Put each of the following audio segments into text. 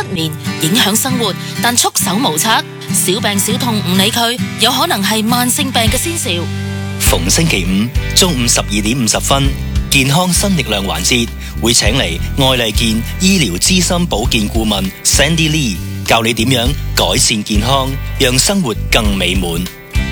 失眠，影響生活，但束手無策。小病小痛唔理佢，有可能係慢性病嘅先兆。 逢星期五中午12:50，健康新力量環節會請嚟愛麗健醫療資深保健顧問 Sandy Lee， 教你點樣改善健康，讓生活更美滿。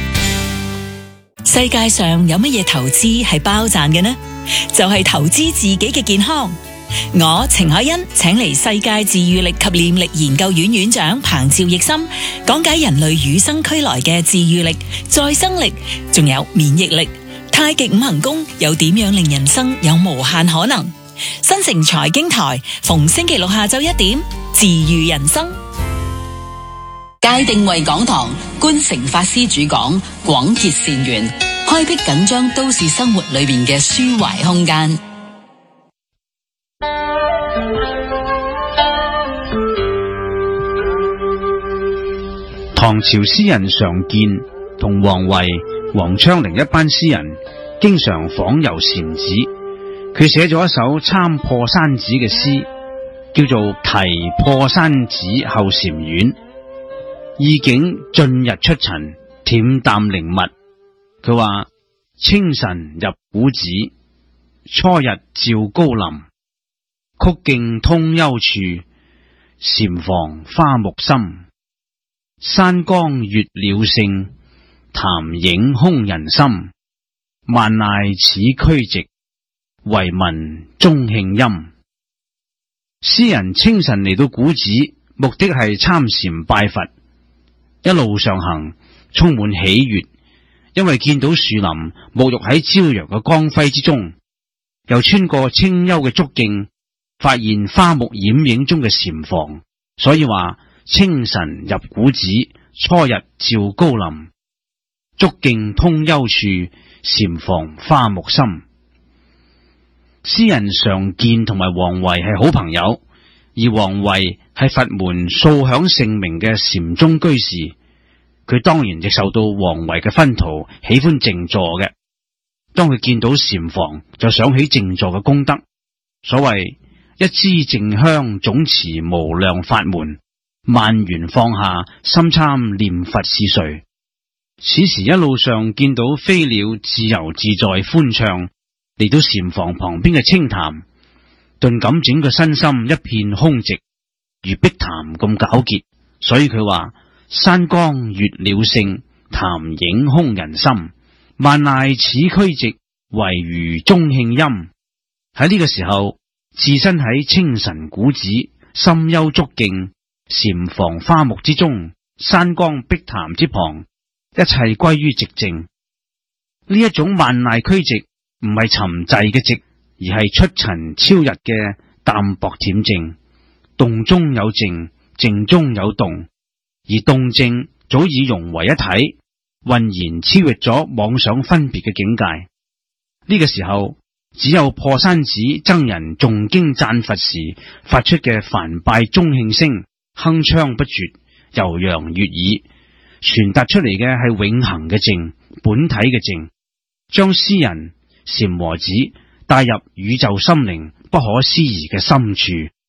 世界上有乜嘢投資係包賺嘅呢？就係投資自己嘅健康。我程海欣請嚟世界治癒力及念力研究院院長彭趙奕森，講解人類與生俱來嘅治癒力、再生力，仲有免疫力。太極五行功又點樣令人生有無限可能？新城財經台逢星期六下晝1點，治癒人生。 界定為講堂，觀誠法師主講，廣結善緣，開闢緊張都市生活裏面嘅抒懷空間。 唐朝詩人常見同王維、王昌齡一班詩人經常訪遊禪寺，佢寫咗一首參破山寺嘅詩，叫做《題破山寺後禪院》，意境進日出塵，恬淡靈密。佢話：清晨入古寺，初日照高林，曲徑通幽處，禪房花木深。山光悅鳥性，潭影空人心。萬籟此俱寂，惟聞鐘磬音。詩人清晨嚟到古寺，目的係參禪拜佛。一路上行，充滿喜悅，因為見到樹林沐浴喺朝陽嘅光輝之中，又穿過清幽嘅竹徑，發現花木掩影中嘅禪房，所以話清晨入古寺，初日照高林，竹徑通幽處，禪房花木深。詩人常見同埋王維係好朋友，而王維係佛門素享盛名嘅禪宗居士，佢當然亦受到王維嘅熏陶，喜歡靜坐嘅。當佢見到禪房，就想起靜坐嘅功德。所謂一支靜香，總持無量法門，萬緣放下，心參念佛是誰。此時一路上見到飛鳥自由自在歡暢，嚟到禪房旁邊嘅清潭，頓感整個身心一片空寂，如碧潭咁皎潔。所以佢話：山光悅鳥性，潭影空人心。萬籟此俱寂，惟如鐘磬音。喺呢個時候，置身喺清晨古寺、深幽竹徑、禪房花木之中，山光碧潭之旁，一切歸於寂靜。呢一種萬籟俱寂，唔係沉寂嘅寂，而係出塵超逸嘅淡薄恬靜。動中有靜，靜中有動，而動靜早已融為一體，渾然超越咗妄想分別嘅境界。呢個時候，只有破山寺僧人誦經讚佛時發出嘅梵拜鐘磬聲，鏗鏘不絕，悠揚悅耳，傳達出嚟嘅係永恆嘅靜，本體嘅靜，將詩人禪和子帶入宇宙心靈不可思議嘅深處。